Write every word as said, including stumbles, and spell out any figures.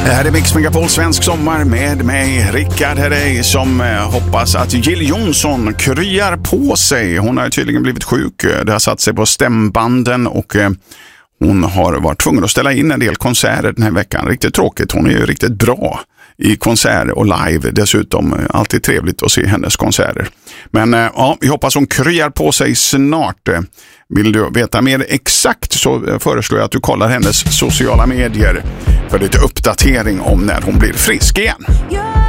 Det här är Mix Megapol Svensk sommar med mig, Rickard Herrey, som hoppas att Jill Johnson kryar på sig. Hon har tydligen blivit sjuk. Det har satt sig på stämbanden och hon har varit tvungen att ställa in en del konserter den här veckan. Riktigt tråkigt. Hon är ju riktigt bra i konserter och live. Dessutom alltid trevligt att se hennes konserter. Men ja, vi hoppas hon kryar på sig snart. Vill du veta mer exakt så föreslår jag att du kollar hennes sociala medier för lite uppdatering om när hon blir frisk igen.